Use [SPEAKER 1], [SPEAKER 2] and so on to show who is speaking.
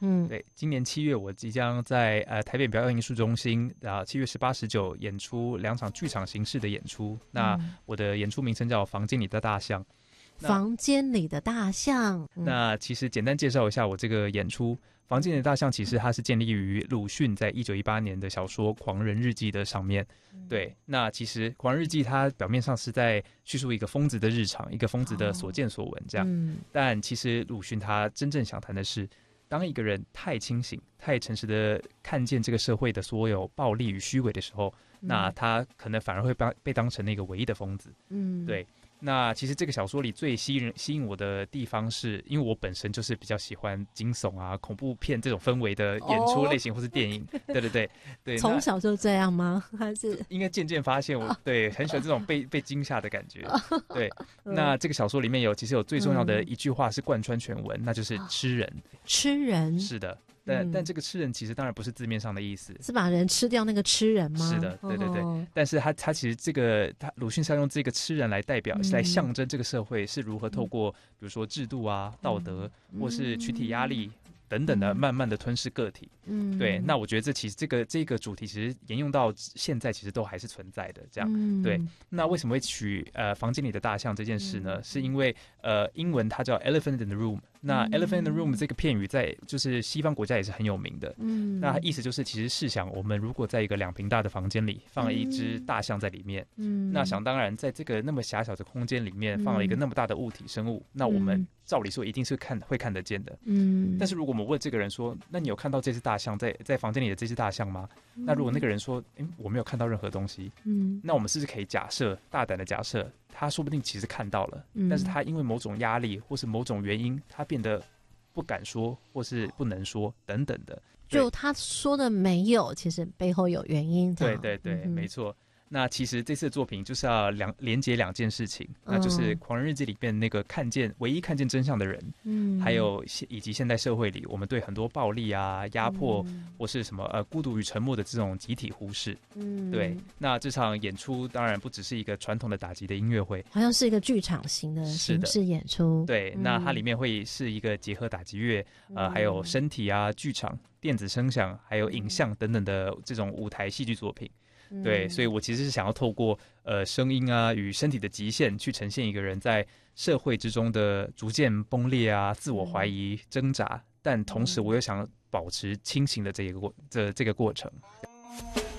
[SPEAKER 1] 对，今年7月我即将在台北表演艺术中心7月18、19演出2场剧场形式的演出。那我的演出名称叫《房间里的大象》。
[SPEAKER 2] 房间里的大象。
[SPEAKER 1] 那其实简单介绍一下我这个演出。房间里的大象其实它是建立于鲁迅在1918年的小说《狂人日记》的上面。对，那其实《狂人日记》它表面上是在叙述一个疯子的日常，一个疯子的所见所闻这样。但其实鲁迅他真正想谈的是，当一个人太清醒、太诚实的看见这个社会的所有暴力与虚伪的时候，那他可能反而会被当成那个唯一的疯子。对。那其实这个小说里最吸引我的地方是，因为我本身就是比较喜欢惊悚啊、恐怖片这种氛围的演出类型或是电影。对，
[SPEAKER 2] 从小就这样吗？还是
[SPEAKER 1] 应该渐渐发现我对很喜欢这种被惊吓的感觉。对，那这个小说里面其实有最重要的一句话是贯穿全文，那就是吃人。
[SPEAKER 2] 吃人
[SPEAKER 1] 是的。但这个吃人其实当然不是字面上的意思，
[SPEAKER 2] 是把人吃掉那个吃人吗？
[SPEAKER 1] 是的，对。但是他其实鲁迅是要用这个吃人来代表，来象征这个社会是如何透过比如说制度啊、道德或是群体压力等等的，慢慢的吞噬个体。对。那我觉得其实这个主题其实沿用到现在，其实都还是存在的。这样。对。那为什么会取房间里的大象这件事呢？是因为英文它叫 Elephant in the Room。那 Elephant in the Room 这个片语在就是西方国家也是很有名的。那意思就是其实试想，我们如果在一个2坪大的房间里放了一只大象在里面，那想当然在这个那么狭小的空间里面放了一个那么大的物体生物，那我们照理说一定是会看得见的。但是如果我们问这个人说，那你有看到这只大象在房间里的这只大象吗？那如果那个人说我没有看到任何东西，那我们是不是可以大胆的假设他说不定其实看到了，但是他因为某种压力或是某种原因，他变得不敢说或是不能说等等的。
[SPEAKER 2] 就他说的没有，其实背后有原因。
[SPEAKER 1] 对，没错。那其实这次的作品就是要连接2件事情，那就是《狂人日记》里面那个唯一看见真相的人，还有以及现代社会里我们对很多暴力啊、压迫或是什么孤独与沉默的这种集体忽视。对。那这场演出当然不只是一个传统的打击的音乐会，
[SPEAKER 2] 好像是一个剧场型的形式演出。
[SPEAKER 1] 对。那它里面会是一个结合打击乐还有身体啊、剧场、电子声响还有影像等等的这种舞台戏剧作品。对，所以我其实是想要透过声音啊与身体的极限去呈现一个人在社会之中的逐渐崩裂啊、自我怀疑、挣扎，但同时我又想保持清醒的这个过程。